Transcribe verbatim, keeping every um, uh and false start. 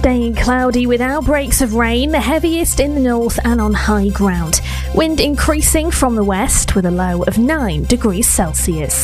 staying cloudy with outbreaks of rain, the heaviest in the north and on high ground. Wind increasing from the west with a low of nine degrees Celsius.